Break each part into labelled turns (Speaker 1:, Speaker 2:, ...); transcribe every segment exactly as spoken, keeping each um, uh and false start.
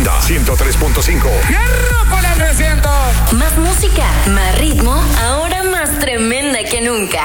Speaker 1: Onda ciento tres punto cinco.
Speaker 2: ¡Qué me siento!
Speaker 3: Más música, más ritmo, ahora más tremenda que nunca.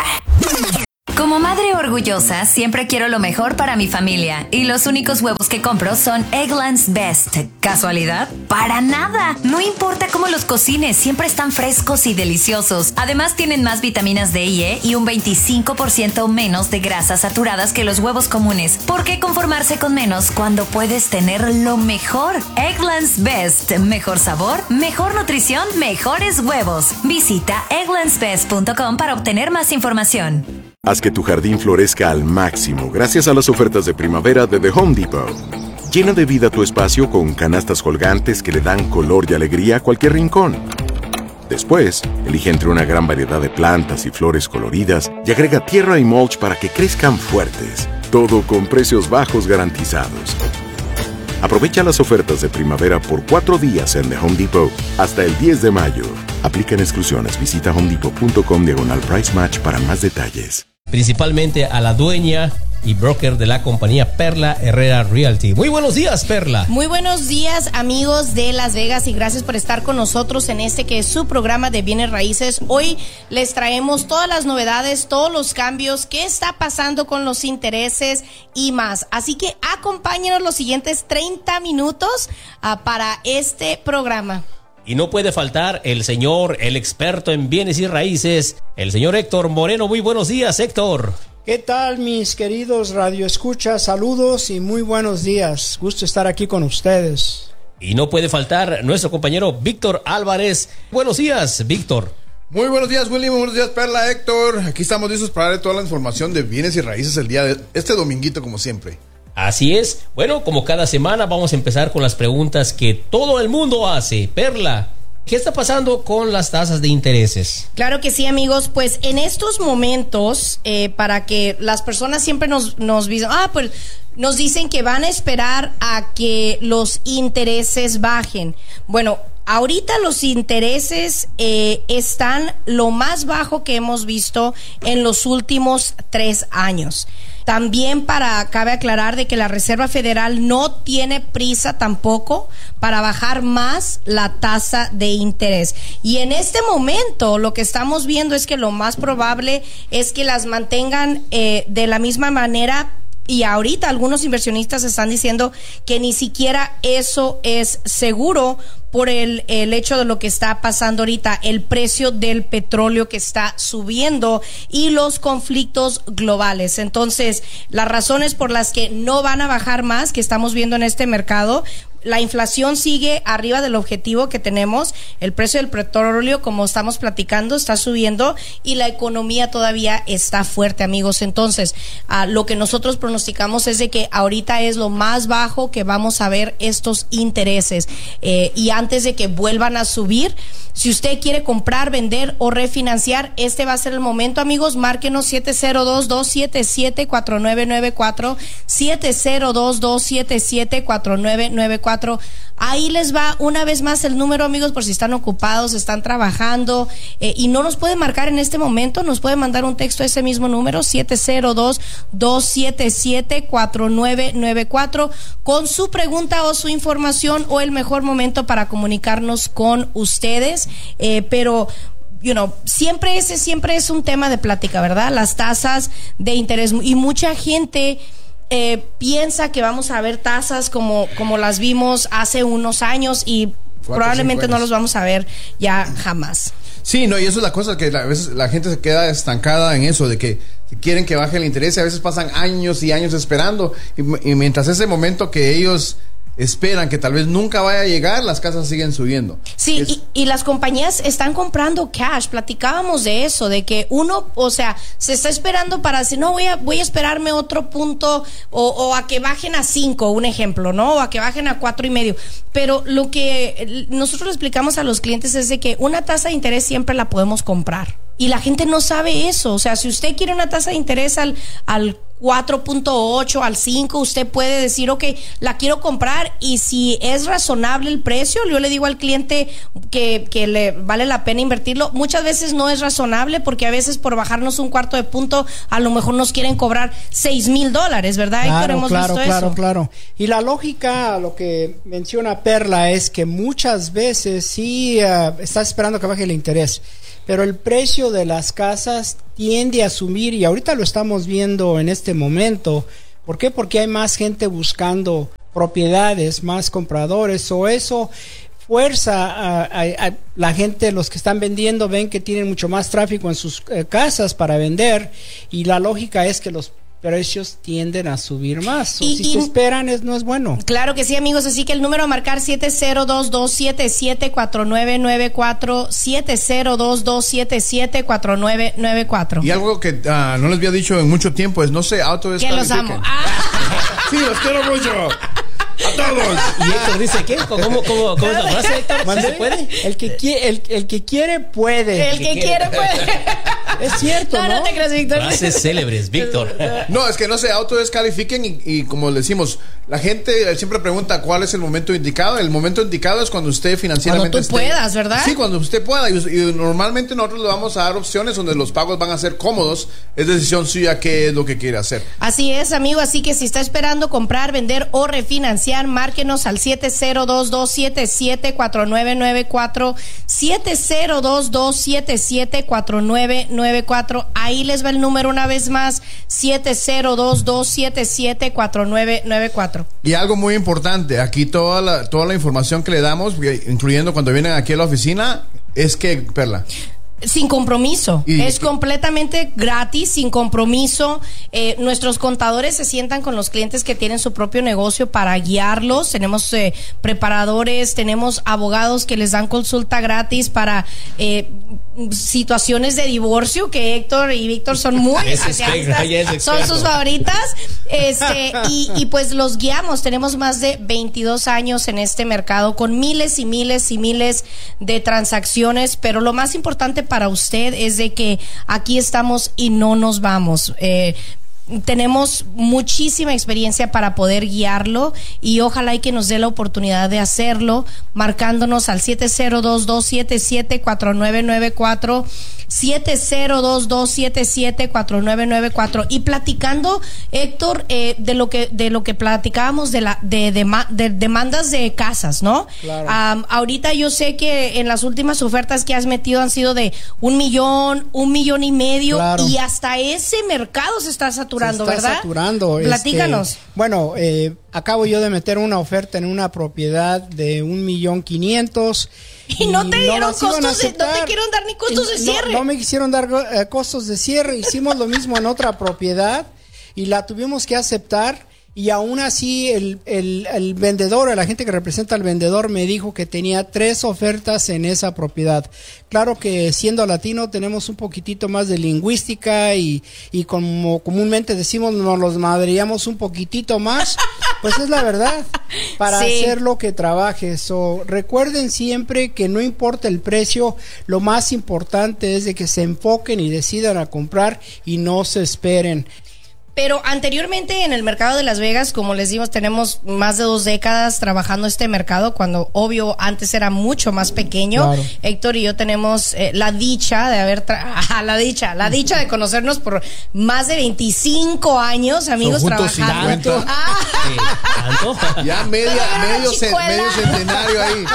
Speaker 3: Como madre orgullosa, siempre quiero lo mejor para mi familia. Y los únicos huevos que compro son Eggland's Best. ¿Casualidad? ¡Para nada! No importa cómo los cocines, siempre están frescos y deliciosos. Además, tienen más vitaminas D y E y un veinticinco por ciento menos de grasas saturadas que los huevos comunes. ¿Por qué conformarse con menos cuando puedes tener lo mejor? Eggland's Best. Mejor sabor, mejor nutrición, mejores huevos. Visita egglands best punto com para obtener más información.
Speaker 4: Haz que tu jardín florezca al máximo gracias a las ofertas de primavera de The Home Depot. Llena de vida tu espacio con canastas colgantes que le dan color y alegría a cualquier rincón. Después, elige entre una gran variedad de plantas y flores coloridas y agrega tierra y mulch para que crezcan fuertes. Todo con precios bajos garantizados. Aprovecha las ofertas de primavera por cuatro días en The Home Depot hasta el diez de mayo. Aplican exclusiones. Visita homedepot punto com diagonal price match para más detalles.
Speaker 5: Principalmente a la dueña y broker de la compañía Perla Herrera Realty. Muy buenos días, Perla.
Speaker 6: Muy buenos días, amigos de Las Vegas, y gracias por estar con nosotros en este que es su programa de bienes raíces. Hoy les traemos todas las novedades, todos los cambios, qué está pasando con los intereses y más. Así que acompáñenos los siguientes treinta minutos uh, para este programa.
Speaker 5: Y no puede faltar el señor, el experto en bienes y raíces, el señor Héctor Moreno. Muy buenos días, Héctor.
Speaker 7: ¿Qué tal, mis queridos radioescuchas? Saludos y muy buenos días. Gusto estar aquí con ustedes.
Speaker 5: Y no puede faltar nuestro compañero Víctor Álvarez. Buenos días, Víctor.
Speaker 8: Muy buenos días, Willy. Muy buenos días, Perla, Héctor. Aquí estamos listos para darle toda la información de bienes y raíces el día de este dominguito, como siempre.
Speaker 5: Así es. Bueno, como cada semana vamos a empezar con las preguntas que todo el mundo hace. Perla, ¿qué está pasando con las tasas de intereses?
Speaker 6: Claro que sí, amigos. Pues en estos momentos, eh, para que las personas siempre nos, nos dicen, ah, pues nos dicen que van a esperar a que los intereses bajen. Bueno, ahorita los intereses eh, están lo más bajo que hemos visto en los últimos tres años. También para, cabe aclarar de que la Reserva Federal no tiene prisa tampoco para bajar más la tasa de interés. Y en este momento lo que estamos viendo es que lo más probable es que las mantengan eh, de la misma manera. Y ahorita algunos inversionistas están diciendo que ni siquiera eso es seguro por el, el hecho de lo que está pasando ahorita, el precio del petróleo que está subiendo y los conflictos globales. Entonces, las razones por las que no van a bajar más que estamos viendo en este mercado, la inflación sigue arriba del objetivo que tenemos, el precio del petróleo, como estamos platicando, está subiendo y la economía todavía está fuerte, amigos. Entonces, uh, lo que nosotros pronosticamos es de que ahorita es lo más bajo que vamos a ver estos intereses. Eh, y antes de que vuelvan a subir, si usted quiere comprar, vender o refinanciar, este va a ser el momento, amigos. Márquenos siete cero dos, dos siete siete, cuatro nueve nueve cuatro, siete cero dos, dos siete siete, cuatro nueve nueve cuatro. Ahí les va una vez más el número, amigos, por si están ocupados, están trabajando eh, y no nos pueden marcar en este momento, nos pueden mandar un texto a ese mismo número, siete cero dos, dos siete siete, cuatro nueve nueve cuatro, con su pregunta o su información o el mejor momento para comunicarnos con ustedes. Eh, pero You know, siempre ese siempre es un tema de plática, ¿verdad? Las tasas de interés, y mucha gente eh, piensa que vamos a ver tasas como, como las vimos hace unos años y Cuatro, probablemente no los vamos a ver ya jamás.
Speaker 8: Sí, no, y eso es la cosa, que a veces la gente se queda estancada en eso, de que quieren que baje el interés y a veces pasan años y años esperando, y, y mientras ese momento que ellos esperan que tal vez nunca vaya a llegar, las casas siguen subiendo.
Speaker 6: Sí,
Speaker 8: es...
Speaker 6: y, y las compañías están comprando cash. Platicábamos de eso, de que uno, o sea, se está esperando para decir, no, voy a, voy a esperarme otro punto, o, o a que bajen a cinco, un ejemplo, ¿no? O a que bajen a cuatro y medio. Pero lo que nosotros le explicamos a los clientes es de que una tasa de interés siempre la podemos comprar. Y la gente no sabe eso. O sea, si usted quiere una tasa de interés al, al cuatro punto ocho al cinco, usted puede decir, ok, la quiero comprar, y si es razonable el precio, yo le digo al cliente que, que le vale la pena invertirlo. Muchas veces no es razonable, porque a veces por bajarnos un cuarto de punto, a lo mejor nos quieren cobrar seis mil dólares, ¿verdad, Héctor?
Speaker 7: Claro,
Speaker 6: Hemos
Speaker 7: claro,
Speaker 6: visto
Speaker 7: claro,
Speaker 6: eso.
Speaker 7: claro. Y la lógica, lo que menciona Perla, es que muchas veces sí uh, estás esperando que baje el interés, pero el precio de las casas tiende a subir, y ahorita lo estamos viendo en este momento. ¿Por qué? Porque hay más gente buscando propiedades, más compradores, o eso fuerza a, a, a la gente, los que están vendiendo ven que tienen mucho más tráfico en sus eh, casas para vender, y la lógica es que los precios tienden a subir más. O
Speaker 6: Y-
Speaker 7: si
Speaker 6: y-
Speaker 7: se esperan, es, no es bueno.
Speaker 6: Claro que sí, amigos, así que el número a marcar siete cero dos, dos siete siete, cuatro nueve nueve cuatro, siete cero dos, dos siete siete, cuatro nueve nueve cuatro.
Speaker 8: Y algo que ah, no les había dicho en mucho tiempo es no se
Speaker 6: Que
Speaker 8: autodescalifiquen.
Speaker 6: los amo. Ah,
Speaker 8: Sí, los quiero mucho. A todos.
Speaker 5: Y Héctor dice, ¿qué? ¿Cómo, cómo, cómo es la frase, Héctor? ¿Sí se puede?
Speaker 7: El que, qui- el, el que quiere puede.
Speaker 6: el que quiere puede.
Speaker 7: Es cierto,
Speaker 6: No,
Speaker 7: ¿no?
Speaker 6: no te creas, Víctor.
Speaker 5: Frases célebres, Víctor.
Speaker 8: No, es que no se autodescalifiquen y, y como le decimos, la gente siempre pregunta cuál es el momento indicado. El momento indicado es cuando usted financieramente
Speaker 6: Cuando tú
Speaker 8: esté-
Speaker 6: puedas, ¿verdad?
Speaker 8: Sí, cuando usted pueda. Y, y normalmente nosotros le vamos a dar opciones donde los pagos van a ser cómodos. Es decisión suya qué es lo que quiere hacer.
Speaker 6: Así es, amigo, así que si está esperando comprar, vender o refinanciar, márquenos al siete cero dos, dos siete siete, cuatro nueve nueve cuatro, siete cero dos, dos siete siete, cuatro nueve nueve cuatro. Ahí les va el número una vez más, siete cero dos, dos siete siete, cuatro nueve nueve cuatro.
Speaker 8: Y algo muy importante, aquí toda la, toda la información que le damos, incluyendo cuando vienen aquí a la oficina, es que, Perla,
Speaker 6: Sin compromiso,
Speaker 8: Y-
Speaker 6: es completamente gratis, sin compromiso. Eh, nuestros contadores se sientan con los clientes que tienen su propio negocio para guiarlos. Tenemos eh, preparadores, tenemos abogados que les dan consulta gratis para eh, situaciones de divorcio, que Héctor y Víctor son muy
Speaker 5: Ese es
Speaker 6: especialistas,
Speaker 5: experto, ella es
Speaker 6: son
Speaker 5: experto.
Speaker 6: sus favoritas. Este, y, y pues los guiamos. Tenemos más de veintidós años en este mercado con miles y miles y miles de transacciones, pero lo más importante para usted es de que aquí estamos y no nos vamos. Eh, tenemos muchísima experiencia para poder guiarlo, y ojalá y que nos dé la oportunidad de hacerlo marcándonos al siete cero dos, dos siete siete, cuatro nueve nueve cuatro, siete cero dos, dos siete siete, cuatro nueve nueve cuatro. Y platicando, Héctor, eh, de lo que de lo que platicábamos de la de, de, de demandas de casas, ¿no?
Speaker 7: Claro.
Speaker 6: Um, ahorita yo sé que en las últimas ofertas que has metido han sido de un millón, un millón y medio,
Speaker 7: Claro.
Speaker 6: y hasta ese mercado se está saturando,
Speaker 7: Se está
Speaker 6: ¿verdad?
Speaker 7: saturando.
Speaker 6: Platícanos.
Speaker 7: Este, bueno, eh, acabo yo de meter una oferta en una propiedad de un millón quinientos.
Speaker 6: Y no te dieron
Speaker 7: las iban a
Speaker 6: costos de- no te
Speaker 7: aceptar.
Speaker 6: quieren dar ni costos de
Speaker 7: No,
Speaker 6: cierre.
Speaker 7: No me quisieron dar eh, costos de cierre. Hicimos lo mismo en otra propiedad y la tuvimos que aceptar. Y aún así el, el, el vendedor, la gente que representa al vendedor, me dijo que tenía tres ofertas en esa propiedad. Claro que siendo latino tenemos un poquitito más de lingüística y, y como comúnmente decimos, nos los madreamos un poquitito más. Pues es la verdad, para
Speaker 6: Sí.
Speaker 7: hacer lo que trabajes. So, recuerden siempre que no importa el precio, lo más importante es de que se enfoquen y decidan a comprar y no se esperen.
Speaker 6: Pero anteriormente en el mercado de Las Vegas, como les digo, tenemos más de dos décadas trabajando este mercado, cuando obvio antes era mucho más pequeño.
Speaker 7: Claro.
Speaker 6: Héctor y yo tenemos eh, la dicha de haber tra- Ajá, la dicha, la dicha de conocernos por más de veinticinco años, amigos,
Speaker 8: Son juntos
Speaker 6: trabajando.
Speaker 8: cincuenta.
Speaker 6: Ah,
Speaker 5: Sí, ¿tanto?
Speaker 8: ya media,
Speaker 6: Todavía
Speaker 8: medio,
Speaker 6: la
Speaker 8: ce-
Speaker 6: chicuela.
Speaker 8: medio centenario ahí.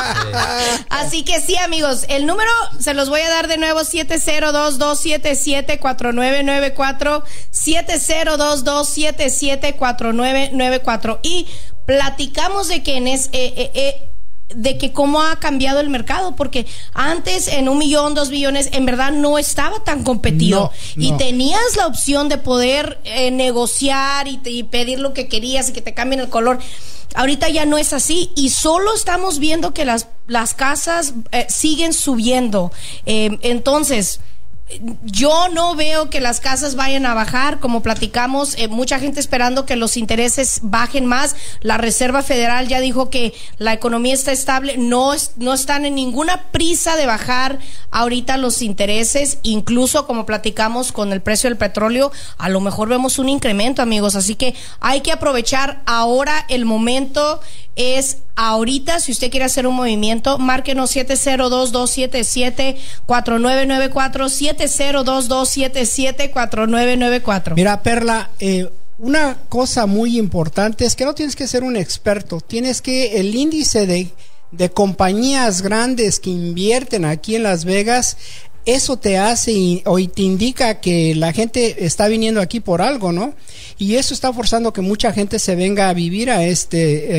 Speaker 6: así que sí, amigos, el número se los voy a dar de nuevo: siete cero dos, dos siete siete, cuatro nueve nueve cuatro, siete cero dos, dos siete siete, cuatro nueve nueve cuatro. Y platicamos de que en es, eh, eh, eh, de que cómo ha cambiado el mercado, porque antes en un millón, dos millones, en verdad no estaba tan competido,
Speaker 7: No,
Speaker 6: y
Speaker 7: no.
Speaker 6: tenías la opción de poder eh, negociar y, te- y pedir lo que querías y que te cambien el color. Ahorita ya no es así, y solo estamos viendo que las, las casas eh, siguen subiendo. Eh, entonces, Yo no veo que las casas vayan a bajar, como platicamos, eh, mucha gente esperando que los intereses bajen más. La Reserva Federal ya dijo que la economía está estable, no, es, no están en ninguna prisa de bajar ahorita los intereses, incluso como platicamos con el precio del petróleo, a lo mejor vemos un incremento, amigos, así que hay que aprovechar ahora, el momento es ahorita. Si usted quiere hacer un movimiento, márquenos siete cero dos, dos siete siete, cuatro nueve nueve cuatro, siete cero dos, dos siete siete, cuatro nueve nueve cuatro.
Speaker 7: Mira, Perla, eh, una cosa muy importante es que no tienes que ser un experto, tienes que el índice de, de compañías grandes que invierten aquí en Las Vegas, eso te hace o te indica que la gente está viniendo aquí por algo, ¿no? Y eso está forzando que mucha gente se venga a vivir a este